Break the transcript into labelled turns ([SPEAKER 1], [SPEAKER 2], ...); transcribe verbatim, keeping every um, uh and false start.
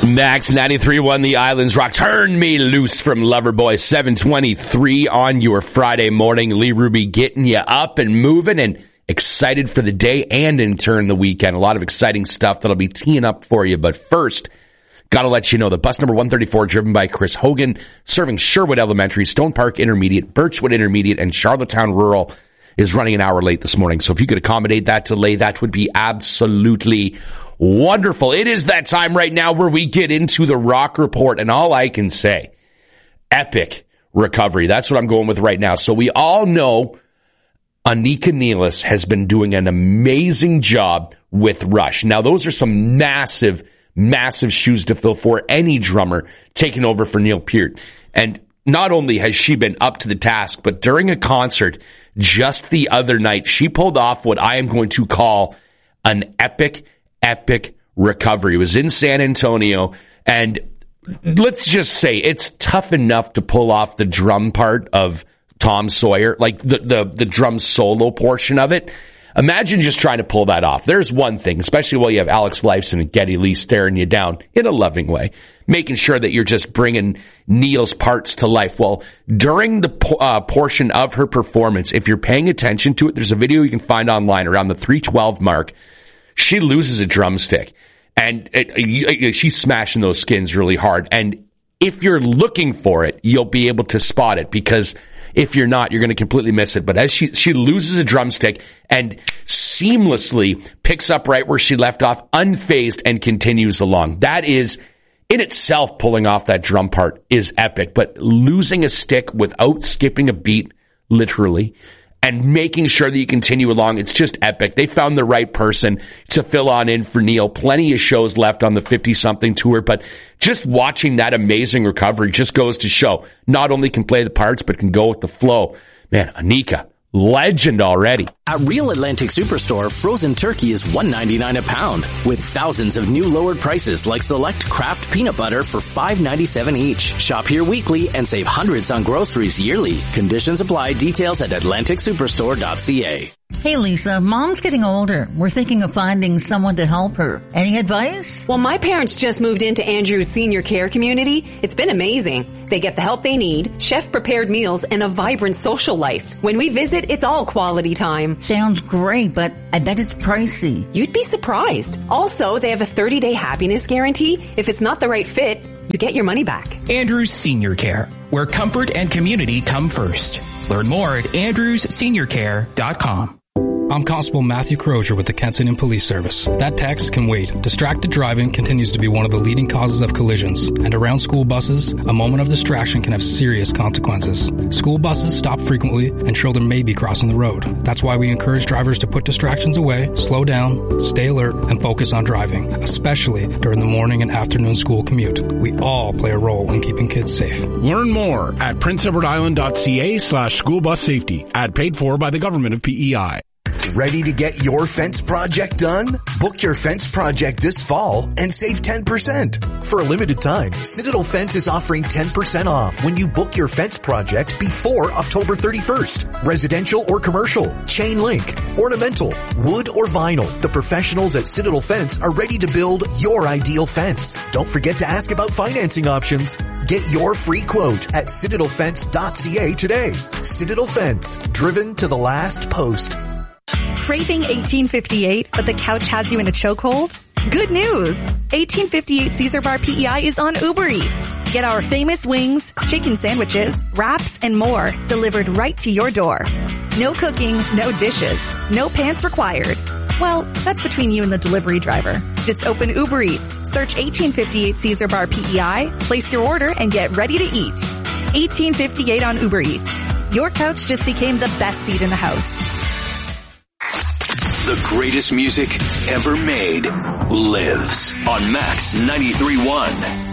[SPEAKER 1] Max ninety-three point one, The Islands Rock. Turn Me Loose from Loverboy, seven twenty-three on your Friday morning. Lee Ruby getting you up and moving and excited for the day and in turn the weekend. A lot of exciting stuff that'll be teeing up for you. But first, got to let you know that bus number one thirty-four, driven by Chris Hogan, serving Sherwood Elementary, Stone Park Intermediate, Birchwood Intermediate, and Charlottetown Rural, is running an hour late this morning. So if you could accommodate that delay, that would be absolutely wonderful. It is that time right now where we get into the Rock Report, and all I can say, epic recovery. That's what I'm going with right now. So we all know Anika Nealis has been doing an amazing job with Rush. Now, those are some massive, massive shoes to fill for any drummer taking over for Neil Peart. And not only has she been up to the task, but during a concert just the other night, she pulled off what I am going to call an epic Epic recovery. It was in San Antonio, and let's just say it's tough enough to pull off the drum part of Tom Sawyer, like the, the, the drum solo portion of it. Imagine just trying to pull that off. There's one thing, especially while you have Alex Lifeson and Geddy Lee staring you down in a loving way, making sure that you're just bringing Neil's parts to life. Well, during the uh, portion of her performance, if you're paying attention to it, there's a video you can find online around the three twelve mark. She loses a drumstick, and it, it, she's smashing those skins really hard. And if you're looking for it, you'll be able to spot it, because if you're not, you're going to completely miss it. But as she, she loses a drumstick and seamlessly picks up right where she left off, unfazed, and continues along. That is, in itself, pulling off that drum part is epic. But losing a stick without skipping a beat, literally, and making sure that you continue along, it's just epic. They found the right person to fill on in for Neil. Plenty of shows left on the fifty-something tour, but just watching that amazing recovery just goes to show not only can play the parts, but can go with the flow. Man, Anika, legend already.
[SPEAKER 2] At Real Atlantic Superstore, frozen turkey is one ninety-nine a pound, with thousands of new lowered prices like select Kraft peanut butter for five ninety-seven each. Shop here weekly and save hundreds on groceries yearly. Conditions apply. Details at atlantic superstore dot c a.
[SPEAKER 3] Hey Lisa, Mom's getting older. We're thinking of finding someone to help her. Any advice?
[SPEAKER 4] Well, my parents just moved into Andrew's senior care community. It's been amazing. They get the help they need, chef-prepared meals, and a vibrant social life. When we visit, it's all quality time.
[SPEAKER 3] Sounds great, but I bet it's pricey.
[SPEAKER 4] You'd be surprised. Also, they have a thirty-day happiness guarantee. If it's not the right fit, you get your money back.
[SPEAKER 5] Andrews Senior Care, where comfort and community come first. Learn more at andrews senior care dot com.
[SPEAKER 6] I'm Constable Matthew Crozier with the Kensington Police Service. That text can wait. Distracted driving continues to be one of the leading causes of collisions. And around school buses, a moment of distraction can have serious consequences. School buses stop frequently and children may be crossing the road. That's why we encourage drivers to put distractions away, slow down, stay alert, and focus on driving, especially during the morning and afternoon school commute. We all play a role in keeping kids safe.
[SPEAKER 7] Learn more at prince edward island dot c a slash school bus safety. Ad paid for by the government of P E I.
[SPEAKER 8] Ready to get your fence project done? Book your fence project this fall and save ten percent. For a limited time, Citadel Fence is offering ten percent off when you book your fence project before October thirty-first. Residential or commercial, chain link, ornamental, wood or vinyl. The professionals at Citadel Fence are ready to build your ideal fence. Don't forget to ask about financing options. Get your free quote at citadel fence dot c a today. Citadel Fence, driven to the last post.
[SPEAKER 9] Craving eighteen fifty-eight, but the couch has you in a chokehold? Good news! eighteen fifty-eight Caesar Bar P E I is on Uber Eats. Get our famous wings, chicken sandwiches, wraps, and more delivered right to your door. No cooking, no dishes, no pants required. Well, that's between you and the delivery driver. Just open Uber Eats, search eighteen fifty-eight Caesar Bar P E I, place your order, and get ready to eat. eighteen fifty-eight on Uber Eats. Your couch just became the best seat in the house.
[SPEAKER 10] The greatest music ever made lives on Max ninety-three point one.